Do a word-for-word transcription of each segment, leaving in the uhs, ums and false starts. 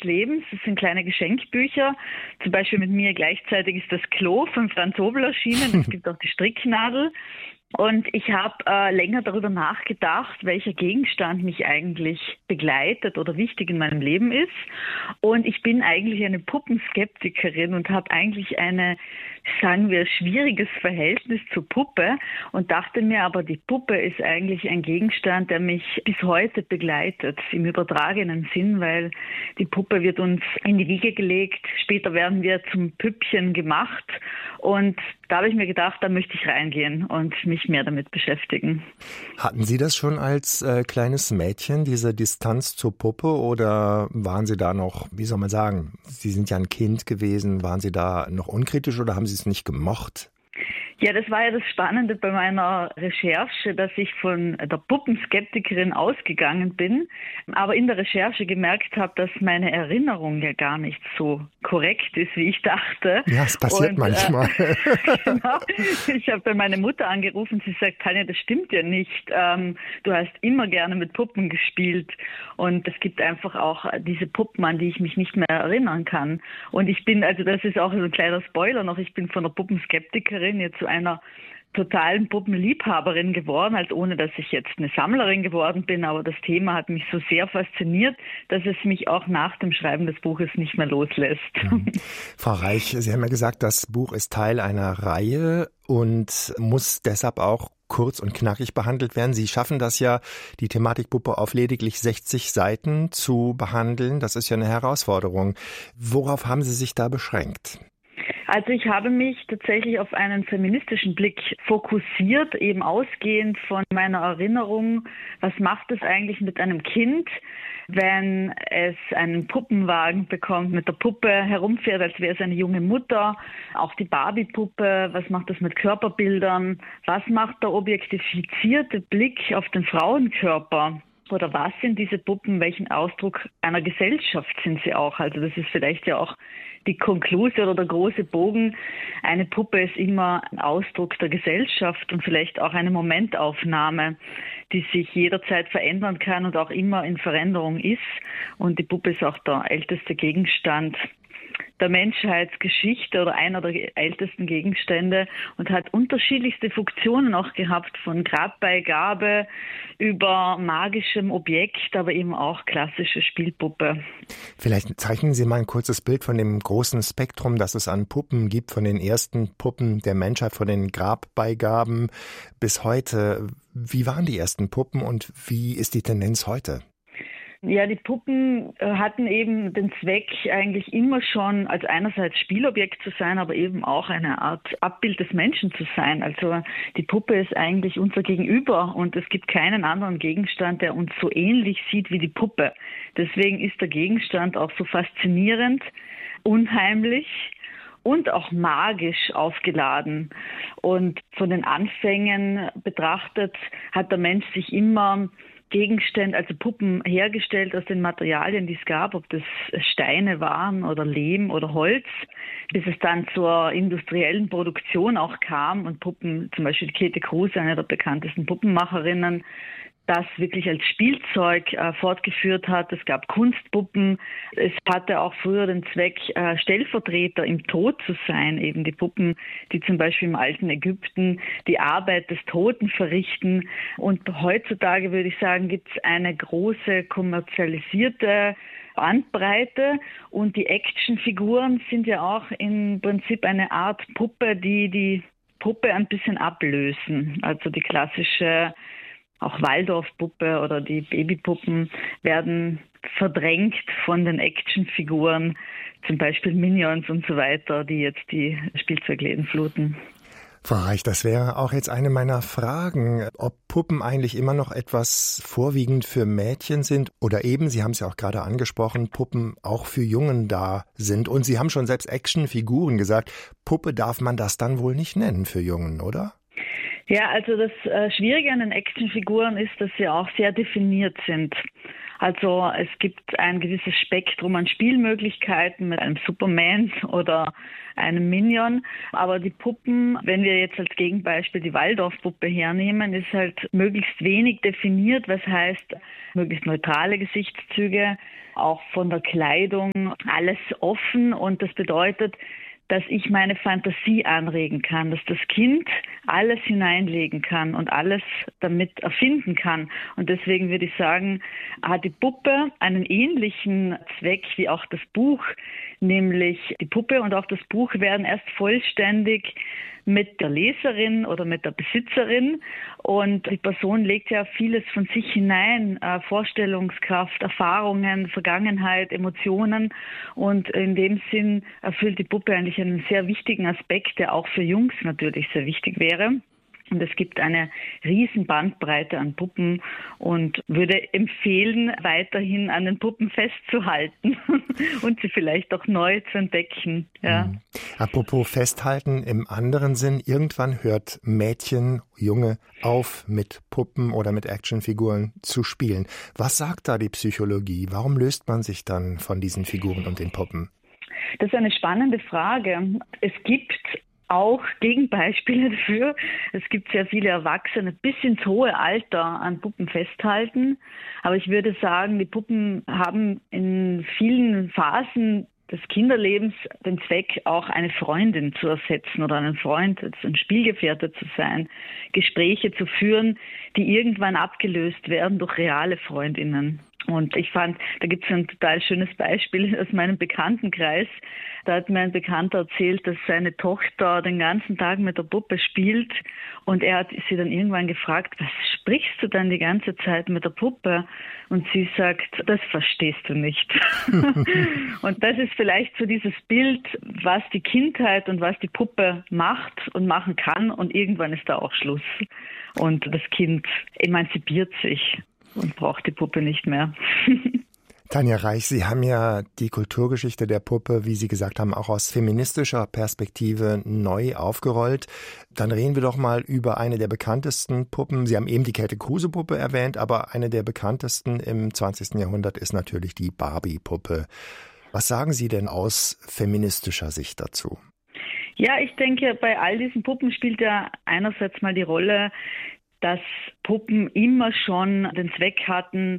Lebens. Das sind kleine Geschenkbücher. Zum Beispiel mit mir gleichzeitig ist das Klo von Franz Hobel erschienen. Es gibt auch die Stricknadel. Und ich habe äh, länger darüber nachgedacht, welcher Gegenstand mich eigentlich begleitet oder wichtig in meinem Leben ist. Und ich bin eigentlich eine Puppenskeptikerin und habe eigentlich eine, sagen wir, schwieriges Verhältnis zur Puppe und dachte mir aber, die Puppe ist eigentlich ein Gegenstand, der mich bis heute begleitet, im übertragenen Sinn, weil die Puppe wird uns in die Wiege gelegt, später werden wir zum Püppchen gemacht und da habe ich mir gedacht, da möchte ich reingehen und mich mehr damit beschäftigen. Hatten Sie das schon als äh, kleines Mädchen, diese Distanz zur Puppe, oder waren Sie da noch, wie soll man sagen, Sie sind ja ein Kind gewesen, waren Sie da noch unkritisch oder haben Sie es nicht gemocht? Ja, das war ja das Spannende bei meiner Recherche, dass ich von der Puppenskeptikerin ausgegangen bin, aber in der Recherche gemerkt habe, dass meine Erinnerung ja gar nicht so korrekt ist, wie ich dachte. Ja, es passiert Und, manchmal. Äh, genau, ich habe dann meine Mutter angerufen, sie sagt, Tanja, das stimmt ja nicht. Ähm, du hast immer gerne mit Puppen gespielt und es gibt einfach auch diese Puppen, an die ich mich nicht mehr erinnern kann. Und ich bin, also das ist auch ein kleiner Spoiler noch, ich bin von der Puppenskeptikerin jetzt zu einer totalen Puppenliebhaberin geworden, als ohne dass ich jetzt eine Sammlerin geworden bin, aber das Thema hat mich so sehr fasziniert, dass es mich auch nach dem Schreiben des Buches nicht mehr loslässt. Mhm. Frau Reich, Sie haben ja gesagt, das Buch ist Teil einer Reihe und muss deshalb auch kurz und knackig behandelt werden. Sie schaffen das ja, die Thematik Puppe auf lediglich sechzig Seiten zu behandeln. Das ist ja eine Herausforderung. Worauf haben Sie sich da beschränkt? Also ich habe mich tatsächlich auf einen feministischen Blick fokussiert, eben ausgehend von meiner Erinnerung, was macht es eigentlich mit einem Kind, wenn es einen Puppenwagen bekommt, mit der Puppe herumfährt, als wäre es eine junge Mutter, auch die Barbie-Puppe, was macht das mit Körperbildern, was macht der objektifizierte Blick auf den Frauenkörper? Oder was sind diese Puppen, welchen Ausdruck einer Gesellschaft sind sie auch? Also das ist vielleicht ja auch die Konklusion oder der große Bogen. Eine Puppe ist immer ein Ausdruck der Gesellschaft und vielleicht auch eine Momentaufnahme, die sich jederzeit verändern kann und auch immer in Veränderung ist. Und die Puppe ist auch der älteste Gegenstand der Menschheitsgeschichte oder einer der ältesten Gegenstände und hat unterschiedlichste Funktionen auch gehabt, von Grabbeigabe über magischem Objekt, aber eben auch klassische Spielpuppe. Vielleicht zeichnen Sie mal ein kurzes Bild von dem großen Spektrum, das es an Puppen gibt, von den ersten Puppen der Menschheit, von den Grabbeigaben bis heute. Wie waren die ersten Puppen und wie ist die Tendenz heute? Ja, die Puppen hatten eben den Zweck, eigentlich immer schon als einerseits Spielobjekt zu sein, aber eben auch eine Art Abbild des Menschen zu sein. Also die Puppe ist eigentlich unser Gegenüber und es gibt keinen anderen Gegenstand, der uns so ähnlich sieht wie die Puppe. Deswegen ist der Gegenstand auch so faszinierend, unheimlich und auch magisch aufgeladen. Und von den Anfängen betrachtet hat der Mensch sich immer Gegenstände, also Puppen hergestellt aus den Materialien, die es gab, ob das Steine waren oder Lehm oder Holz, bis es dann zur industriellen Produktion auch kam und Puppen, zum Beispiel Käthe Kruse, eine der bekanntesten Puppenmacherinnen, das wirklich als Spielzeug äh, fortgeführt hat. Es gab Kunstpuppen. Es hatte auch früher den Zweck, äh, Stellvertreter im Tod zu sein. Eben die Puppen, die zum Beispiel im alten Ägypten die Arbeit des Toten verrichten. Und heutzutage würde ich sagen, gibt es eine große kommerzialisierte Bandbreite und die Actionfiguren sind ja auch im Prinzip eine Art Puppe, die die Puppe ein bisschen ablösen. Also die klassische auch Waldorfpuppe oder die Babypuppen werden verdrängt von den Actionfiguren, zum Beispiel Minions und so weiter, die jetzt die Spielzeugläden fluten. Frau Reich, das wäre auch jetzt eine meiner Fragen, ob Puppen eigentlich immer noch etwas vorwiegend für Mädchen sind oder eben, Sie haben es ja auch gerade angesprochen, Puppen auch für Jungen da sind. Und Sie haben schon selbst Actionfiguren gesagt. Puppe darf man das dann wohl nicht nennen für Jungen, oder? Ja, also das äh, Schwierige an den Actionfiguren ist, dass sie auch sehr definiert sind. Also es gibt ein gewisses Spektrum an Spielmöglichkeiten mit einem Superman oder einem Minion. Aber die Puppen, wenn wir jetzt als Gegenbeispiel die Waldorfpuppe hernehmen, ist halt möglichst wenig definiert, was heißt möglichst neutrale Gesichtszüge, auch von der Kleidung, alles offen. Und das bedeutet, dass ich meine Fantasie anregen kann, dass das Kind alles hineinlegen kann und alles damit erfinden kann. Und deswegen würde ich sagen, hat die Puppe einen ähnlichen Zweck wie auch das Buch, nämlich die Puppe und auch das Buch werden erst vollständig mit der Leserin oder mit der Besitzerin und die Person legt ja vieles von sich hinein, äh, Vorstellungskraft, Erfahrungen, Vergangenheit, Emotionen und in dem Sinn erfüllt die Puppe eigentlich einen sehr wichtigen Aspekt, der auch für Jungs natürlich sehr wichtig wäre. Und es gibt eine riesen Bandbreite an Puppen und würde empfehlen, weiterhin an den Puppen festzuhalten und sie vielleicht auch neu zu entdecken. Ja. Mhm. Apropos festhalten, im anderen Sinn, irgendwann hört Mädchen, Junge auf, mit Puppen oder mit Actionfiguren zu spielen. Was sagt da die Psychologie? Warum löst man sich dann von diesen Figuren und den Puppen? Das ist eine spannende Frage. Es gibt auch Gegenbeispiele dafür. Es gibt sehr viele Erwachsene bis ins hohe Alter an Puppen festhalten. Aber ich würde sagen, die Puppen haben in vielen Phasen des Kinderlebens den Zweck, auch eine Freundin zu ersetzen oder einen Freund, ein Spielgefährte zu sein, Gespräche zu führen, die irgendwann abgelöst werden durch reale Freundinnen. Und ich fand, da gibt es ein total schönes Beispiel aus meinem Bekanntenkreis. Da hat mir ein Bekannter erzählt, dass seine Tochter den ganzen Tag mit der Puppe spielt und er hat sie dann irgendwann gefragt, was sprichst du dann die ganze Zeit mit der Puppe? Und sie sagt, das verstehst du nicht. Und das ist vielleicht so dieses Bild, was die Kindheit und was die Puppe macht und machen kann und irgendwann ist da auch Schluss. Und das Kind emanzipiert sich und braucht die Puppe nicht mehr. Tanja Reich, Sie haben ja die Kulturgeschichte der Puppe, wie Sie gesagt haben, auch aus feministischer Perspektive neu aufgerollt. Dann reden wir doch mal über eine der bekanntesten Puppen. Sie haben eben die Käthe-Kruse-Puppe erwähnt, aber eine der bekanntesten im zwanzigsten Jahrhundert ist natürlich die Barbie-Puppe. Was sagen Sie denn aus feministischer Sicht dazu? Ja, ich denke, bei all diesen Puppen spielt ja einerseits mal die Rolle, dass Puppen immer schon den Zweck hatten,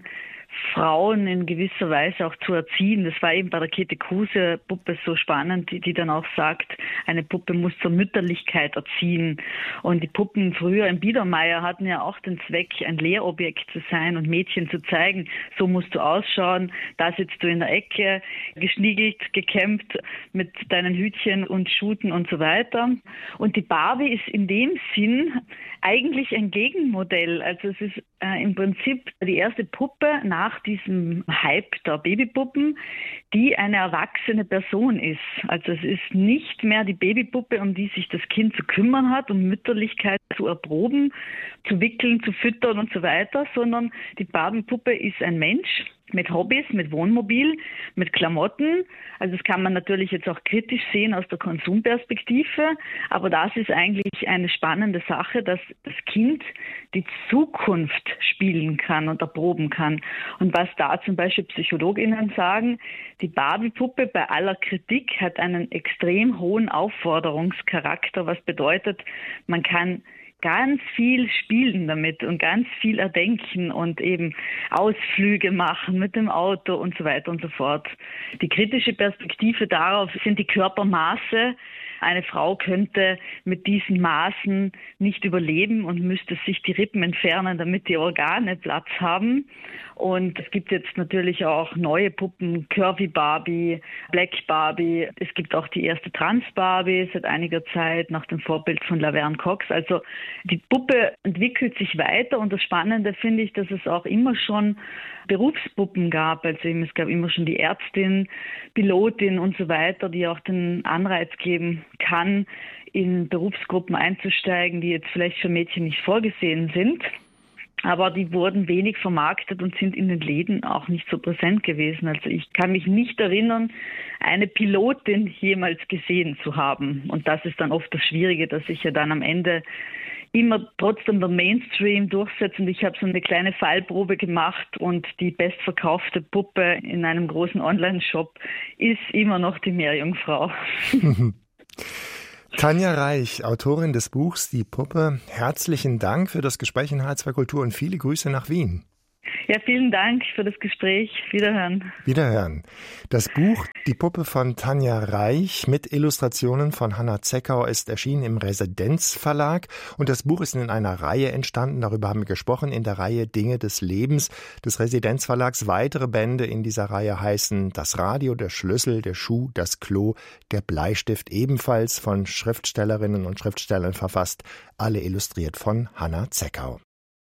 Frauen in gewisser Weise auch zu erziehen. Das war eben bei der Käthe-Kruse-Puppe so spannend, die, die dann auch sagt, eine Puppe muss zur Mütterlichkeit erziehen. Und die Puppen früher im Biedermeier hatten ja auch den Zweck, ein Lehrobjekt zu sein und Mädchen zu zeigen, so musst du ausschauen, da sitzt du in der Ecke, geschniegelt, gekämmt mit deinen Hütchen und Schuten und so weiter. Und die Barbie ist in dem Sinn eigentlich ein Gegenmodell. Also es ist äh, im Prinzip die erste Puppe nach nach diesem Hype der Babypuppen, die eine erwachsene Person ist. Also es ist nicht mehr die Babypuppe, um die sich das Kind zu kümmern hat, um Mütterlichkeit zu erproben, zu wickeln, zu füttern und so weiter, sondern die Barbie-Puppe ist ein Mensch mit Hobbys, mit Wohnmobil, mit Klamotten. Also das kann man natürlich jetzt auch kritisch sehen aus der Konsumperspektive, aber das ist eigentlich eine spannende Sache, dass das Kind die Zukunft spielen kann und erproben kann. Und was da zum Beispiel PsychologInnen sagen, die Barbie-Puppe bei aller Kritik hat einen extrem hohen Aufforderungscharakter, was bedeutet, man kann ganz viel spielen damit und ganz viel erdenken und eben Ausflüge machen mit dem Auto und so weiter und so fort. Die kritische Perspektive darauf sind die Körpermaße. Eine Frau könnte mit diesen Maßen nicht überleben und müsste sich die Rippen entfernen, damit die Organe Platz haben. Und es gibt jetzt natürlich auch neue Puppen, Curvy Barbie, Black Barbie. Es gibt auch die erste Trans-Barbie seit einiger Zeit nach dem Vorbild von Laverne Cox. Also die Puppe entwickelt sich weiter und das Spannende finde ich, dass es auch immer schon Berufspuppen gab. Also es gab immer schon die Ärztin, Pilotin und so weiter, die auch den Anreiz geben kann, in Berufsgruppen einzusteigen, die jetzt vielleicht für Mädchen nicht vorgesehen sind. Aber die wurden wenig vermarktet und sind in den Läden auch nicht so präsent gewesen. Also ich kann mich nicht erinnern, eine Pilotin jemals gesehen zu haben. Und das ist dann oft das Schwierige, dass sich ja dann am Ende immer trotzdem der Mainstream durchsetzt. Und ich habe so eine kleine Fallprobe gemacht und die bestverkaufte Puppe in einem großen Online-Shop ist immer noch die Meerjungfrau. Tanja Reich, Autorin des Buchs Die Puppe, herzlichen Dank für das Gespräch in H zwei Kultur und viele Grüße nach Wien. Ja, vielen Dank für das Gespräch. Wiederhören. Wiederhören. Das Buch Die Puppe von Tanja Reich mit Illustrationen von Hanna Zeckau ist erschienen im Residenz-Verlag. Und das Buch ist in einer Reihe entstanden, darüber haben wir gesprochen, in der Reihe Dinge des Lebens des Residenz-Verlags. Weitere Bände in dieser Reihe heißen Das Radio, der Schlüssel, der Schuh, das Klo, der Bleistift, ebenfalls von Schriftstellerinnen und Schriftstellern verfasst, alle illustriert von Hanna Zeckau.